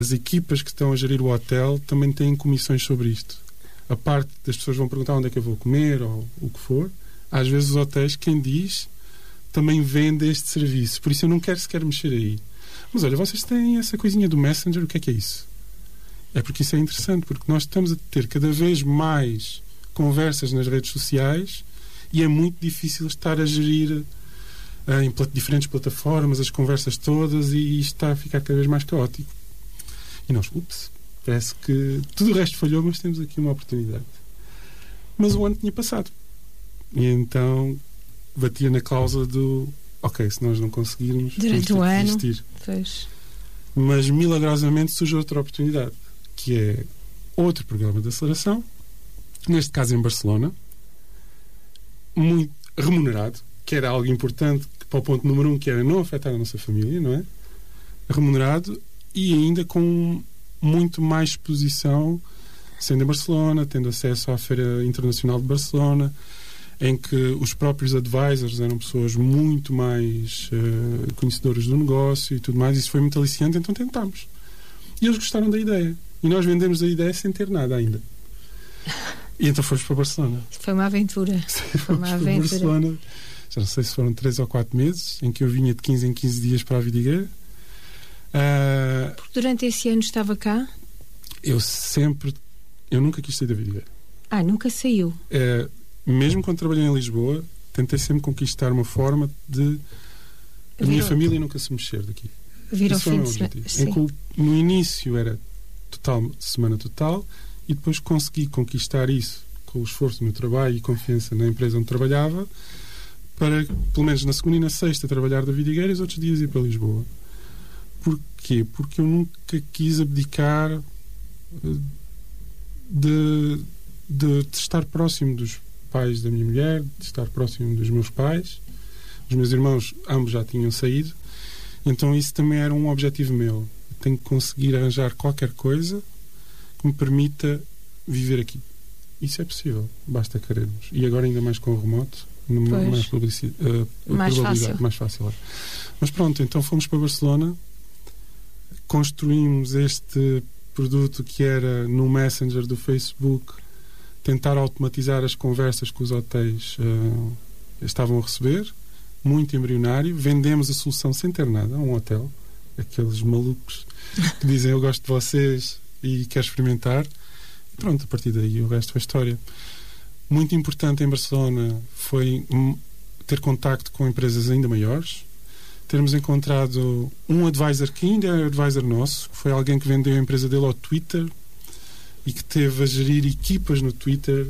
As equipas que estão a gerir o hotel também têm comissões sobre isto. A parte das pessoas vão perguntar onde é que eu vou comer ou o que for. Às vezes os hotéis, quem diz, também vende este serviço. Por isso eu não quero sequer mexer aí. Mas olha, vocês têm essa coisinha do Messenger, o que é isso? É porque isso é interessante, porque nós estamos a ter cada vez mais conversas nas redes sociais e é muito difícil estar a gerir em diferentes plataformas as conversas todas e isto está a ficar cada vez mais caótico. E nós, parece que tudo o resto falhou, mas temos aqui uma oportunidade. Mas o ano tinha passado. E então batia na cláusula do se nós não conseguirmos durante o ano, pois. Mas milagrosamente surge outra oportunidade, que é outro programa de aceleração, neste caso em Barcelona, muito remunerado, que era algo importante para o ponto número 1, que era não afetar a nossa família, não é? Remunerado e ainda com muito mais exposição, sendo em Barcelona, tendo acesso à Feira Internacional de Barcelona, em que os próprios advisors eram pessoas muito mais conhecedoras do negócio e tudo mais. Isso foi muito aliciante, então tentámos. E eles gostaram da ideia. E nós vendemos a ideia sem ter nada ainda. E então fomos para Barcelona. Foi uma aventura. Foi uma aventura. Barcelona, já não sei se foram 3 ou 4 meses, em que eu vinha de 15 em 15 dias para a Vidigueira. Porque durante esse ano estava cá? Eu nunca quis sair da Vidigueira. Nunca saiu? Mesmo quando trabalhei em Lisboa, tentei sempre conquistar uma forma de a minha família nunca se mexer daqui. Vir ao fim de semana. Em que no início era semana total, e depois consegui conquistar isso com o esforço do meu trabalho e confiança na empresa onde trabalhava, para, pelo menos na segunda e na sexta, trabalhar da Vidigueira e os outros dias ir para Lisboa. Porquê? Porque eu nunca quis abdicar de estar próximo dos pais da minha mulher, de estar próximo dos meus pais. Os meus irmãos, ambos já tinham saído, então isso também era um objetivo meu. Eu tenho que conseguir arranjar qualquer coisa que me permita viver aqui. Isso é possível, basta querermos. E agora ainda mais com o remoto, mais publicidade, mais fácil. Mas pronto, então fomos para Barcelona, construímos este produto que era no Messenger do Facebook, tentar automatizar as conversas que os hotéis estavam a receber, muito embrionário. Vendemos a solução sem ter nada a um hotel, aqueles malucos que dizem eu gosto de vocês e quero experimentar. E pronto, a partir daí o resto foi história. Muito importante em Barcelona foi ter contacto com empresas ainda maiores, termos encontrado um advisor que ainda é advisor nosso, que foi alguém que vendeu a empresa dele ao Twitter e que teve a gerir equipas no Twitter.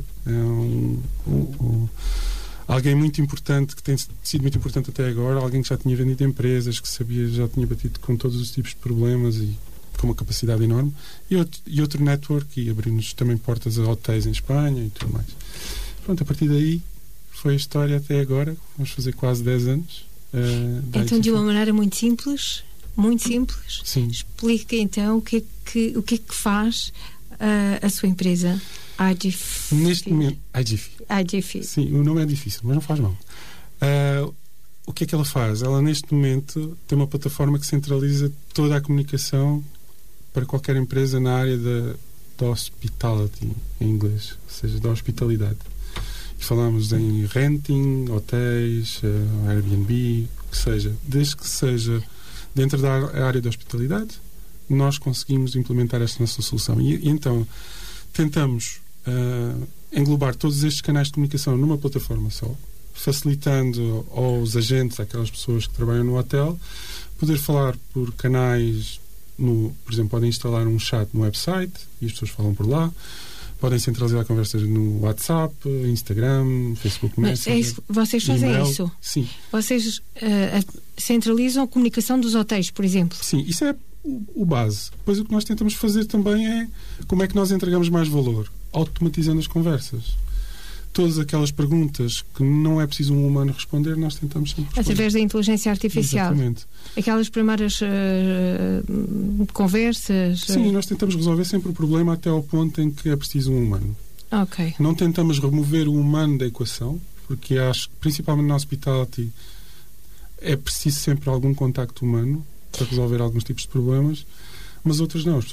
Alguém muito importante, que tem sido muito importante até agora, alguém que já tinha vendido empresas, que sabia, já tinha batido com todos os tipos de problemas e com uma capacidade enorme, e outro network, e abriu-nos também portas a hotéis em Espanha e tudo mais. Pronto, a partir daí foi a história até agora. Vamos fazer quase 10 anos. Então, de uma maneira muito simples, sim. Explica então o que é que faz a sua empresa, IGFI. Neste momento, IGFI. Sim, o nome é difícil, mas não faz mal. O que é que ela faz? Ela, neste momento, tem uma plataforma que centraliza toda a comunicação para qualquer empresa na área da hospitality, em inglês, ou seja, da hospitalidade. E falamos em renting, hotéis, Airbnb, o que seja. Desde que seja dentro da área da hospitalidade, nós conseguimos implementar esta nossa solução. E então, tentamos englobar todos estes canais de comunicação numa plataforma só, facilitando aos agentes, aquelas pessoas que trabalham no hotel, poder falar por canais, por exemplo, podem instalar um chat no website e as pessoas falam por lá, podem centralizar conversas no WhatsApp, Instagram, Facebook Messenger. Vocês fazem email. isso? Sim. Vocês centralizam a comunicação dos hotéis, por exemplo? Sim, isso é o base. Depois o que nós tentamos fazer também é como é que nós entregamos mais valor, automatizando as conversas. Todas aquelas perguntas que não é preciso um humano responder, nós tentamos sempre responder. Através da inteligência artificial. Exatamente. Aquelas primeiras conversas. Sim, nós tentamos resolver sempre o problema até ao ponto em que é preciso um humano. Ok. Não tentamos remover o humano da equação, porque acho que, principalmente na hospitality, é preciso sempre algum contacto humano para resolver alguns tipos de problemas, mas outros não. As